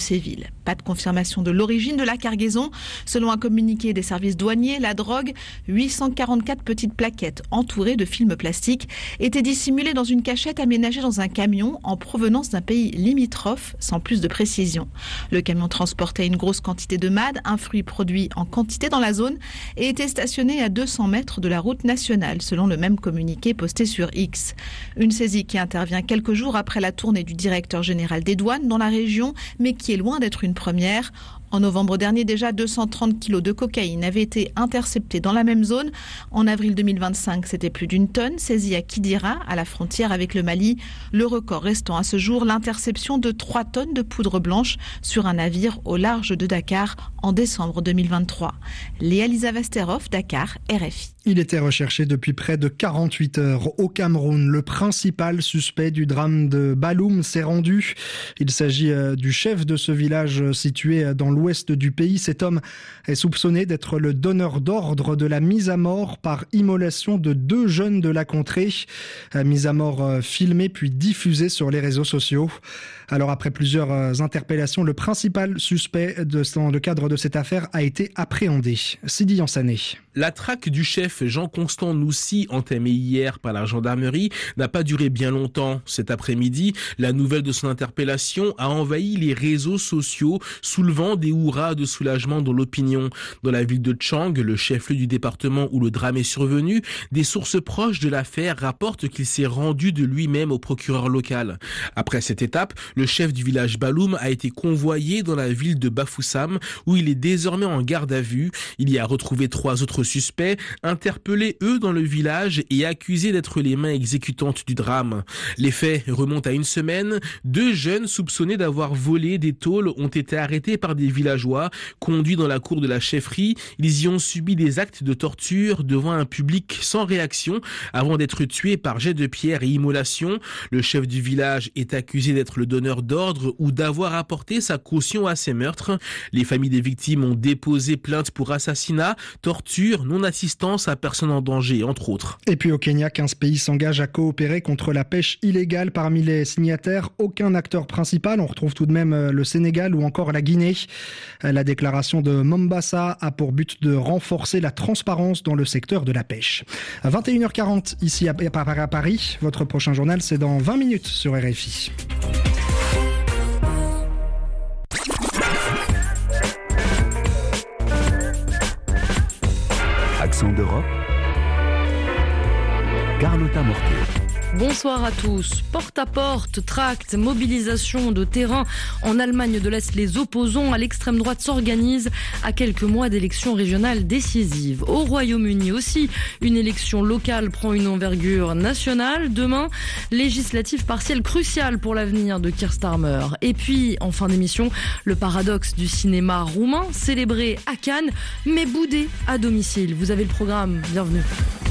ces villes. Pas de confirmation de l'origine de la cargaison. Selon un communiqué des services douaniers, la drogue, 844 petites plaquettes entourées de films plastiques, était dissimulée dans une cachette aménagée dans un camion en provenance d'un pays limitrophe, sans plus de précision. Le camion transportait une grosse quantité de MAD, un fruit produit en quantité dans la zone, et était stationné à 200 mètres de la route nationale, selon le même communiqué posté sur X. Une saisie qui intervient quelques jours après la tournée du directeur général des douanes dans la région, mais qui est loin d'être une première. En novembre dernier, déjà 230 kilos de cocaïne avaient été interceptés dans la même zone. En avril 2025, c'était plus d'une tonne saisie à Kidira, à la frontière avec le Mali. Le record restant à ce jour l'interception de 3 tonnes de poudre blanche sur un navire au large de Dakar en décembre 2023. Léa-Lisa Vesterhoff, Dakar, RFI. Il était recherché depuis près de 48 heures au Cameroun. Le principal suspect du drame de Balloum s'est rendu. Il s'agit du chef de ce village situé dans l'ouest du pays. Cet homme est soupçonné d'être le donneur d'ordre de la mise à mort par immolation de 2 jeunes de la contrée. Mise à mort filmée puis diffusée sur les réseaux sociaux. Alors après plusieurs interpellations, le principal suspect dans le cadre de cette affaire a été appréhendé. Sidi Yansané. La traque du chef Jean-Constant Noussy, entamée hier par la gendarmerie, n'a pas duré bien longtemps. Cet après-midi, la nouvelle de son interpellation a envahi les réseaux sociaux, soulevant des hurrahs de soulagement dans l'opinion. Dans la ville de Tchang, le chef-lieu du département où le drame est survenu, des sources proches de l'affaire rapportent qu'il s'est rendu de lui-même au procureur local. Après cette étape, le chef du village Balloum a été convoyé dans la ville de Bafoussam, où il est désormais en garde à vue. Il y a retrouvé 3 autres suspects, interpellés eux dans le village et accusés d'être les mains exécutantes du drame. Les faits remontent à une semaine. 2 jeunes soupçonnés d'avoir volé des tôles ont été arrêtés par des villageois, conduits dans la cour de la chefferie. Ils y ont subi des actes de torture devant un public sans réaction avant d'être tués par jet de pierre et immolation. Le chef du village est accusé d'être le donneur d'ordre ou d'avoir apporté sa caution à ces meurtres. Les familles des victimes ont déposé plainte pour assassinat, torture, non-assistance à personne en danger, entre autres. Et puis au Kenya, 15 pays s'engagent à coopérer contre la pêche illégale. Parmi les signataires, aucun acteur principal. On retrouve tout de même le Sénégal ou encore la Guinée. La déclaration de Mombasa a pour but de renforcer la transparence dans le secteur de la pêche. À 21h40 ici à Paris. Votre prochain journal, c'est dans 20 minutes sur RFI. Accent d'Europe, Carlotta Mortier. Bonsoir à tous. Porte-à-porte, tracts, mobilisation de terrain. En Allemagne de l'Est, les opposants à l'extrême droite s'organisent à quelques mois d'élections régionales décisives. Au Royaume-Uni aussi, une élection locale prend une envergure nationale. Demain, législative partielle cruciale pour l'avenir de Keir Starmer. Et puis, en fin d'émission, le paradoxe du cinéma roumain, célébré à Cannes, mais boudé à domicile. Vous avez le programme, bienvenue.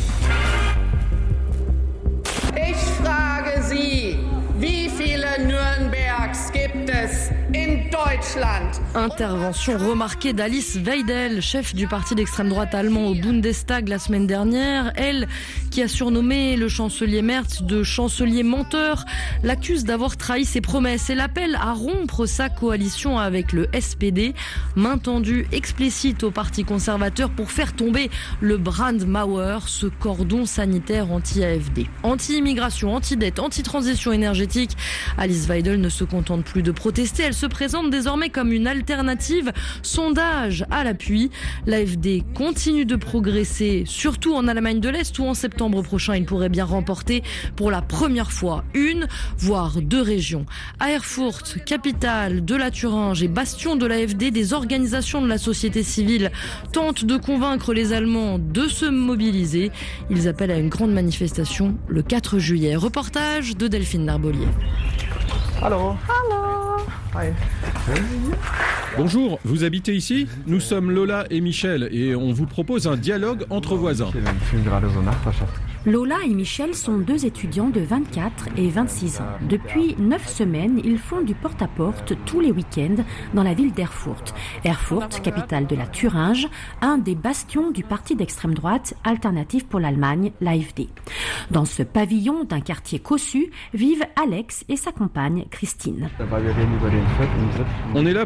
Ich frage Sie, wie viele Nürnbergs gibt es in Deutschland? Intervention remarquée d'Alice Weidel, chef du parti d'extrême droite allemand au Bundestag la semaine dernière. Elle, qui a surnommé le chancelier Merz de chancelier menteur, l'accuse d'avoir trahi ses promesses et l'appelle à rompre sa coalition avec le SPD, main tendue explicite au parti conservateur pour faire tomber le Brandmauer, ce cordon sanitaire anti-AFD. Anti-immigration, anti-dette, anti-transition énergétique, Alice Weidel ne se contente plus de protester, elle se présente désormais comme une alternative. Sondage à l'appui, l'AFD continue de progresser, surtout en Allemagne de l'Est où en septembre prochain il pourrait bien remporter pour la première fois une, voire 2 régions. À Erfurt, capitale de la Thuringe et bastion de l'AFD, des organisations de la société civile tentent de convaincre les Allemands de se mobiliser. Ils appellent à une grande manifestation le 4 juillet. Reportage de Delphine Narbolier. Allô. Hi. Bonjour, vous habitez ici ? Nous sommes Lola et Michel et on vous propose un dialogue entre voisins. Lola et Michel sont 2 étudiants de 24 et 26 ans. Depuis 9 semaines, ils font du porte-à-porte tous les week-ends dans la ville d'Erfurt. Erfurt, capitale de la Thuringe, un des bastions du parti d'extrême droite Alternative pour l'Allemagne, l'AFD. Dans ce pavillon d'un quartier cossu vivent Alex et sa compagne Christine. On est là